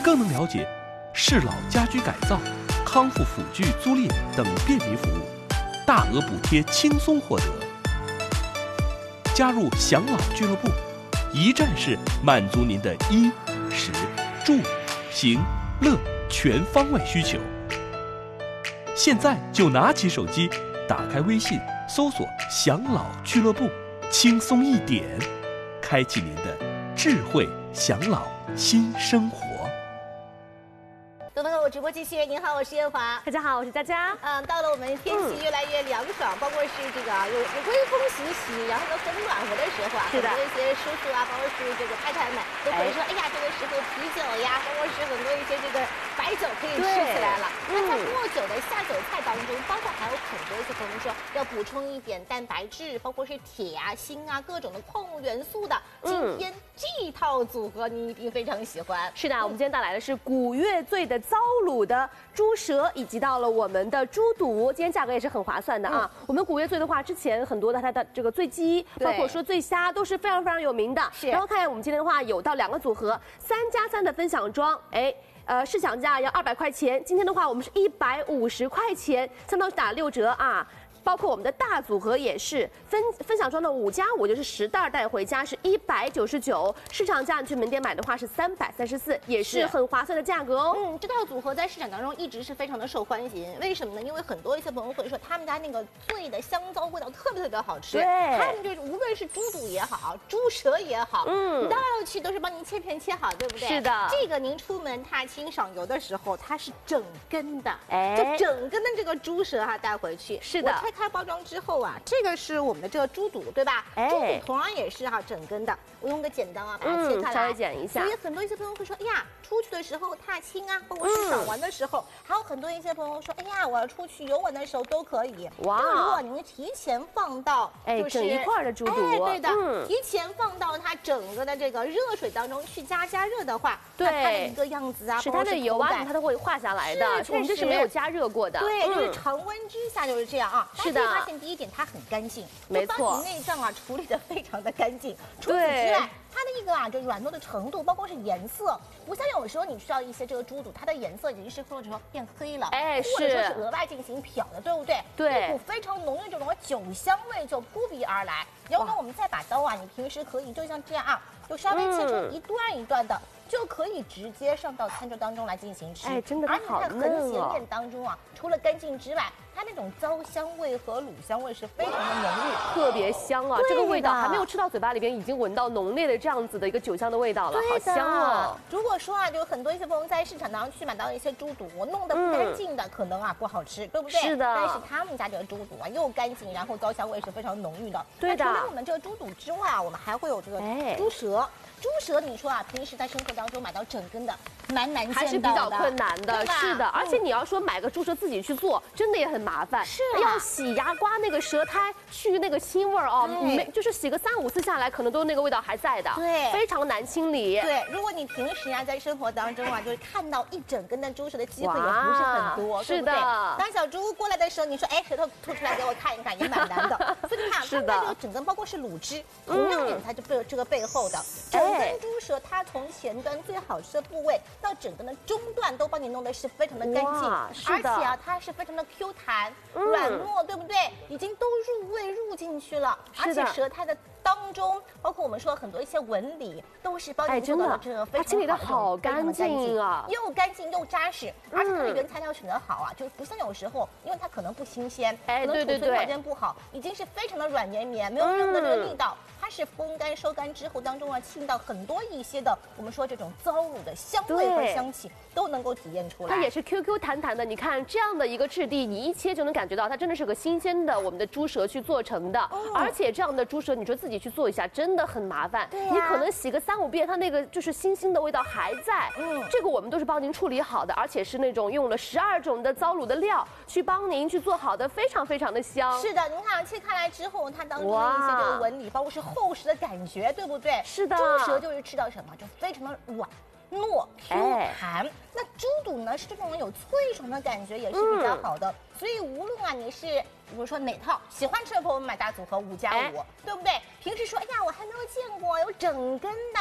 更能了解适老家居改造、康复辅具租赁等便民服务，大额补贴轻松获得。加入享老俱乐部，一站式满足您的衣、食、住、行、乐全方位需求。现在就拿起手机，打开微信，搜索“享老俱乐部”，轻松一点，开启您的智慧享老新生活。 各位朋友，直播继续。您好，我是燕华。 大家好，我是佳佳。 到了我们天气越来越凉爽，包括是这个有微风习习，然后呢很暖和的时候啊， 是的， 很多一些叔叔啊，包括是这个太太们都会说，哎呀，这个时候啤酒呀，包括是很多一些这个白酒可以吃起来了。那在末酒的下酒菜当中，包括还有很多一些朋友说要补充一点蛋白质，包括是铁啊、锌啊各种的矿物元素的。今天这一套组合你一定非常喜欢。 是的，我们今天带来的是古越醉的糟卤的猪舌，以及到了我们的猪肚，今天价格也是很划算的啊。我们古越醉的话，之前很多的它的这个醉鸡，包括说醉虾，都是非常非常有名的。 是。 然后看我们今天的话，有到2个组合，3+3的分享装，市场价要200块钱，今天的话我们是150块钱，相当于打6折啊。包括我们的大组合也是分享装的5+5，就是10袋带回家是199，市场价你去门店买的话是334，也是很划算的价格哦。 这套组合在市场当中一直是非常的受欢迎，为什么呢？因为很多一些朋友会说他们家那个醉的香糟味道特别特别好吃， 对， 他们就是无论是猪肚也好，猪舌也好，你倒要去都是帮您切片切好，对不对？ 是的， 这个您出门踏青赏油的时候，它是整根的，就整根的这个猪舌哈带回去。 是的。 开包装之后啊，这个是我们的这个猪肚，对吧？猪肚同样也是哈整根的。我用个剪刀啊把它切开来， 稍微剪一下。 所以很多一些朋友会说，哎呀，出去的时候踏青啊，包括是赏玩的时候，还有很多一些朋友说，哎呀，我要出去游玩的时候都可以。 哇！ 如果您提前放到就是整一块的猪肚， 对的，提前放到它整个的这个热水当中去加热的话， 对它的一个样子啊， 是它的油啊，它都会化下来的。我们这是没有加热过的， 对，就是常温之下就是这样啊。 是的。 发现第一点，它很干净， 没错， 把你内脏啊处理得非常的干净。除此之外，它的一个就软糯的程度，包括是颜色，不像有时候你需要一些这个猪肚，它的颜色已经是或者说变黑了，或者说是额外进行漂的，对不对？ 对， 一股非常浓郁这种酒香味就扑鼻而来。然后呢，我们再把刀啊，你平时可以就像这样啊，就稍微切成一段一段的。就可以直接上到餐桌当中来进行吃， 真的好嫩哦！ 而且在很鲜艳当中啊，除了干净之外，它那种糟香味和卤香味是非常的浓郁， 特别香啊！这个味道还没有吃到嘴巴里边，已经闻到浓烈的这样子的一个酒香的味道了，好香哦！ 如果说啊，就很多一些朋友在市场当中去买到一些猪肚，弄得不干净的，可能啊不好吃，对不对？ 是的。 但是他们家这个猪肚啊，又干净，然后糟香味是非常浓郁的。 对的。 除了我们这个猪肚之外啊，我们还会有这个猪舌。猪舌，你说啊，平时在生活当中买到整根的，蛮难见到的， 还是比较困难的，是的。而且你要说买个猪舌自己去做，真的也很麻烦， 是要洗牙刮那个舌苔，去那个腥味哦，就是洗个3、5次下来，可能都那个味道还在的， 对， 非常难清理。 对，如果你平时啊在生活当中啊，就是看到一整根的猪舌的机会也不是很多， 是的。 当小猪过来的时候，你说哎，舌头吐出来给我看一看，也蛮难的。所以你看， 是的， 这个整根包括是卤汁，同样有它这个背后的整根猪舌，它从前端最好吃的部位到整根的中段都帮你弄的是非常的干净，而且啊它是非常的 Q 弹、软糯，对不对？已经都入味入进去了，而且舌苔的当中，包括我们说很多一些纹理，都是帮你做到了这个非常好的， 清理的好干净啊， 又干净又扎实，而且它的原材料选得好啊，就不像有时候，因为它可能不新鲜，可能储存条件不好，已经是非常的软绵绵，没有任何的这个力道。它是风干收干之后当中啊，沁到很多一些的我们说这种糟卤的香味和香气都能够体验出来。 它也是 QQ 弹弹的，你看这样的一个质地，你一切就能感觉到它真的是个新鲜的我们的猪舌去做成的，而且这样的猪舌，你说自己去做一下真的很麻烦，你可能洗个3、5遍，它那个就是腥腥的味道还在。这个我们都是帮您处理好的，而且是那种用了12种的糟卤的料去帮您去做好的，非常非常的香。 是的，您看切开来之后，它当中的一些这个纹理，包括是厚实的感觉，对不对？ 是的， 猪舌就是吃到什么就非常的软。糯 Q 弹，那猪肚呢是这种有脆爽的感觉，也是比较好的。所以无论啊你是比如说哪套喜欢吃的朋友们买大组合5+5，对不对？平时说哎呀我还没有见过有整根的。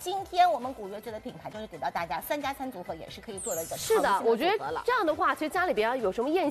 今天我们古月这的品牌就是给到大家3+3组合，也是可以做的一个是的，我觉得这样的话，其实家里边有什么宴